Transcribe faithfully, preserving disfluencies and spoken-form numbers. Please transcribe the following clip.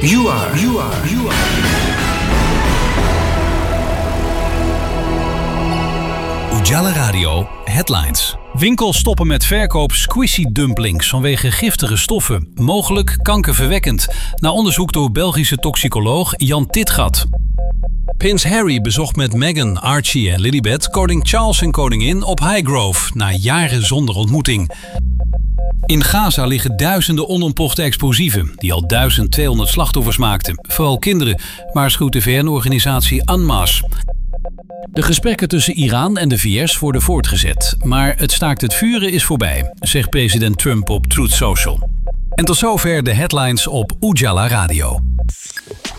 You are, you are, you are. Ujala Radio Headlines. Winkels stoppen met verkoop squishy dumplings vanwege giftige stoffen. Mogelijk kankerverwekkend. Na onderzoek door Belgische toxicoloog Jan Titgat. Prins Harry bezocht met Meghan, Archie en Lilibet koning Charles en koningin op Highgrove na jaren zonder ontmoeting. In Gaza liggen duizenden onontplofte explosieven die al duizend tweehonderd slachtoffers maakten. Vooral kinderen, waarschuwt de V N-organisatie UNMAS. De gesprekken tussen Iran en de V S worden voortgezet. Maar het staakt het vuren is voorbij, zegt president Trump op Truth Social. En tot zover de headlines op Ujala Radio.